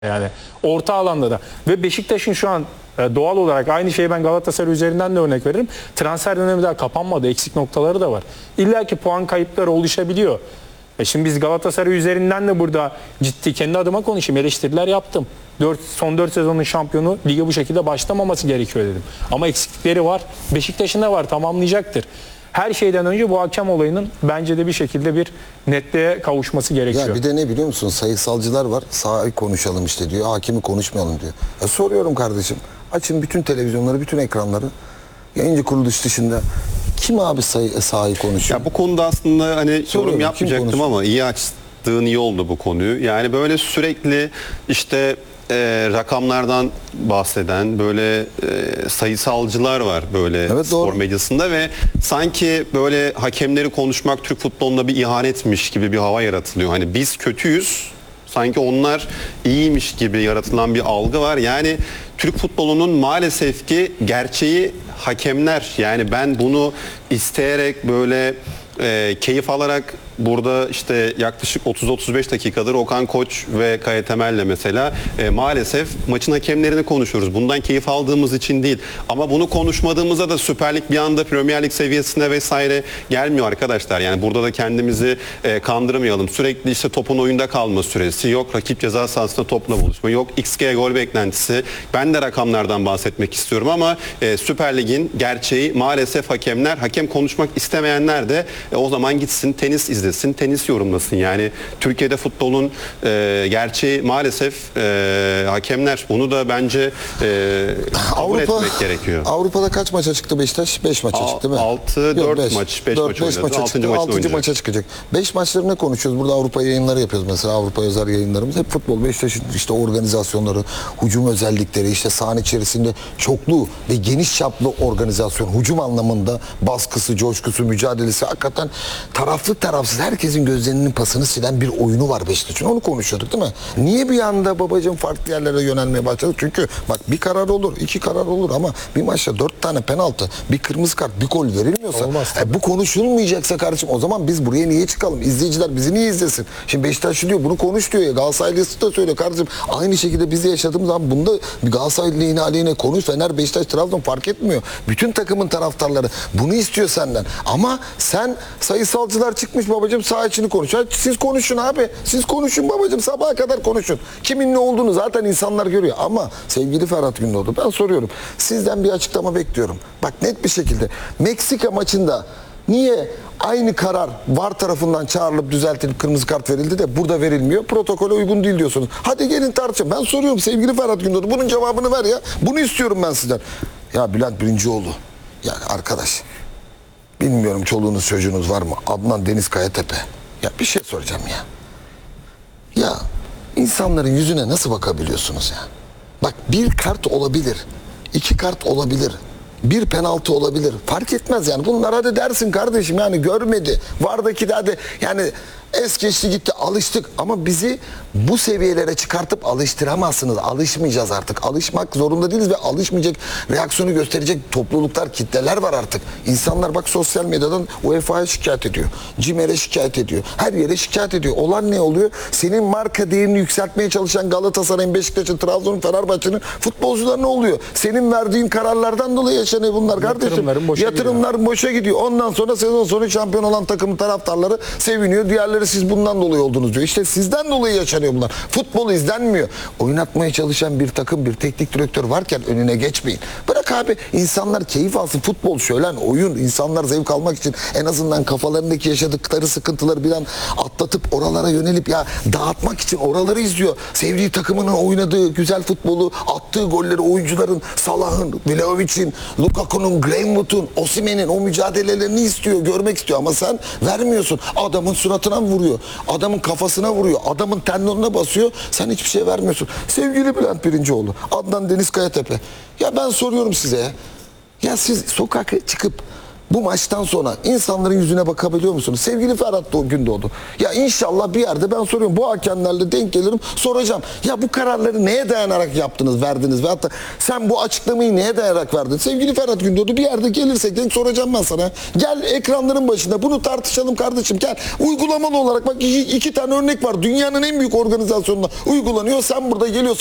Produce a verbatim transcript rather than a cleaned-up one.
Yani orta alanda da ve Beşiktaş'ın şu an e, doğal olarak aynı şeyi ben Galatasaray üzerinden de örnek veririm. Transfer dönemi daha kapanmadı. Eksik noktaları da var. İlla ki puan kayıpları oluşabiliyor. E şimdi biz Galatasaray üzerinden de burada ciddi kendi adıma konuşayım. Eleştiriler yaptım. dört, son dört sezonun şampiyonu lige bu şekilde başlamaması gerekiyor dedim. Ama eksiklikleri var. Beşiktaş'ın da var. Tamamlayacaktır. Her şeyden önce bu hakem olayının bence de bir şekilde bir netliğe kavuşması gerekiyor. Ya bir de ne biliyor musun? Sayısalcılar var. Sahayı konuşalım işte diyor. Hakimi konuşmayalım diyor. Ya soruyorum kardeşim. Açın bütün televizyonları, bütün ekranları. Yayıncı kuruluş dışında kim abi sayı, sahayı konuşuyor? Ya bu konuda aslında hani Soruyorum, yorum yapmayacaktım ama iyi açtığın iyi oldu bu konuyu. Yani böyle sürekli işte e, rakamlardan bahseden böyle e, sayısalcılar var böyle Evet, spor doğru. medyasında ve sanki böyle hakemleri konuşmak Türk futbolunda bir ihanetmiş gibi bir hava yaratılıyor. Hani biz kötüyüz, sanki onlar iyiymiş gibi yaratılan bir algı var. Yani Türk futbolunun maalesef ki gerçeği hakemler. Yani ben bunu isteyerek böyle e, keyif alarak burada işte yaklaşık otuz otuz beş dakikadır Okan Koç ve Kaya Temel'le mesela e, maalesef maçın hakemlerini konuşuyoruz. Bundan keyif aldığımız için değil. Ama bunu konuşmadığımızda da Süper Lig bir anda Premier Lig seviyesine vesaire gelmiyor arkadaşlar. Yani burada da kendimizi e, kandırmayalım. Sürekli işte topun oyunda kalma süresi, yok rakip ceza sahasında topla buluşma, yok X G gol beklentisi. Ben de rakamlardan bahsetmek istiyorum ama e, Süper Lig'in gerçeği maalesef hakemler. Hakem konuşmak istemeyenler de e, o zaman gitsin tenis izlesin. Tenis yorumlasın. Yani Türkiye'de futbolun e, gerçeği maalesef e, hakemler. Bunu da bence e, kabul Avrupa, etmek gerekiyor. Avrupa'da kaç maça çıktı Beşiktaş? beş maça çıktı değil mi? altı dört maç, beş maç oynadı. maça altıncı çıktı. maçını altıncı oynayacak. maça çıkacak. beş maçları ne konuşuyoruz? Burada Avrupa yayınları yapıyoruz mesela. Avrupa özel yayınlarımız. Hep futbol. Beşiktaş'ın işte organizasyonları, hücum özellikleri, işte saha içerisinde çoklu ve geniş çaplı organizasyon, hücum anlamında baskısı, coşkusu, mücadelesi hakikaten taraflı tarafsız herkesin gözlerinin pasını silen bir oyunu var Beşiktaş'ın. Onu konuşuyorduk değil mi? Niye bir anda babacığım farklı yerlere yönelmeye başladı? Çünkü bak bir karar olur, iki karar olur ama bir maçta dört tane penaltı, bir kırmızı kart, bir gol verilmiyorsa Olmaz e, bu konuşulmayacaksa kardeşim o zaman biz buraya niye çıkalım? İzleyiciler bizi niye izlesin? Şimdi Beşiktaş diyor bunu konuş diyor ya. Galatasaraylısı da söylüyor kardeşim. Aynı şekilde biz de yaşadığımız zaman bunda bir Galatasaray lehine aleyhine konuş. Fener, Beşiktaş, Trabzon fark etmiyor. Bütün takımın taraftarları bunu istiyor senden. Ama sen sayısalcılar çıkmış babacığım saha içini konuşuyor. Siz konuşun abi. Siz konuşun babacığım. Sabaha kadar konuşun. Kimin ne olduğunu zaten insanlar görüyor. Ama sevgili Ferhat Gündoğdu ben soruyorum. Sizden bir açıklama bekliyorum. Bak net bir şekilde. Meksika maçında niye aynı karar V A R tarafından çağrılıp düzeltilip kırmızı kart verildi de burada verilmiyor? Protokole uygun değil diyorsunuz. Hadi gelin tartışalım. Ben soruyorum sevgili Ferhat Gündoğdu. Bunun cevabını ver ya. Bunu istiyorum ben sizden. Ya Bülent Birincioğlu. Yani arkadaş. Bilmiyorum çoluğunuz çocuğunuz var mı? Adnan Deniz Kayatepe. Ya bir şey soracağım ya. Ya insanların yüzüne nasıl bakabiliyorsunuz ya? Bak bir kart olabilir. iki kart olabilir. Bir penaltı olabilir. Fark etmez yani. Bunlar hadi dersin kardeşim yani görmedi. Vardaki de hadi yani es geçti gitti alıştık ama bizi bu seviyelere çıkartıp alıştıramazsınız. Alışmayacağız artık. Alışmak zorunda değiliz ve alışmayacak reaksiyonu gösterecek topluluklar, kitleler var artık. İnsanlar bak sosyal medyadan U E F A'ya şikayet ediyor. CİMER'e şikayet ediyor. Her yere şikayet ediyor. Olan ne oluyor? Senin marka değerini yükseltmeye çalışan Galatasaray'ın, Beşiktaş'ın, Trabzon'un, Fenerbahçe'nin futbolcular ne oluyor? Senin verdiğin kararlardan dolayı yaşanıyor bunlar kardeşim. Yatırımların boşa Yatırımlar gidiyor. boşa gidiyor. Ondan sonra sezon sonu şampiyon olan takımın taraftarları seviniyor. Diğerleri siz bundan dolayı oldunuz diyor. İşte sizden dolayı yaşanıyor bunlar. Futbol izlenmiyor. Oynatmaya çalışan bir takım, bir teknik direktör varken önüne geçmeyin. Bırak abi insanlar keyif alsın. Futbol şölen, oyun. İnsanlar zevk almak için en azından kafalarındaki yaşadıkları sıkıntıları bir an atlatıp oralara yönelip ya dağıtmak için oraları izliyor. Sevdiği takımının oynadığı güzel futbolu, attığı golleri, oyuncuların Salah'ın, Vlahovic'in, Lukaku'nun, Greenwood'un, Osimhen'in o mücadelelerini istiyor, görmek istiyor ama sen vermiyorsun. Adamın suratına vuruyor. Adamın kafasına vuruyor. Adamın tendonuna basıyor. Sen hiçbir şey vermiyorsun. Sevgili Bülent Birincioğlu, Adnan Deniz Kayatepe. Ya ben soruyorum size ya. Ya siz sokağa çıkıp bu maçtan sonra insanların yüzüne bakabiliyor musunuz? Sevgili Ferhat Doğ- Gündoğdu. Ya inşallah bir yerde ben soruyorum. Bu hakemlerle denk gelirim soracağım. Ya bu kararları neye dayanarak yaptınız, verdiniz? Ve hatta sen bu açıklamayı neye dayanarak verdin? Sevgili Ferhat Gündoğdu bir yerde gelirsek denk soracağım ben sana. Gel ekranların başında bunu tartışalım kardeşim. Gel uygulamalı olarak bak iki, iki tane örnek var. Dünyanın en büyük organizasyonunda uygulanıyor. Sen burada geliyorsun.